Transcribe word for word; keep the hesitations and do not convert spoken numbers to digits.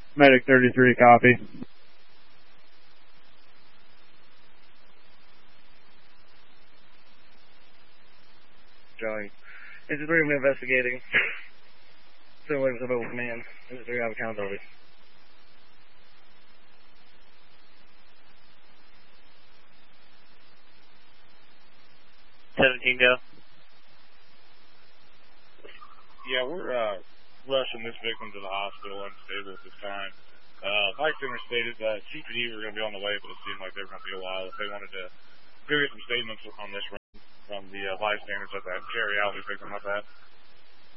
Medic thirty-three, copy. Joey. Is the three of them investigating? Still waiting for the mobile command. Is the three have accountability? seventeen, go. Yeah, we're uh, rushing this victim to the hospital unstable at this time. Uh, bystander stated that C P D were going to be on the way, but it seemed like they were going to be a while. If they wanted to go get some statements on this from the uh, bystanders at that carry out, we picked them up at.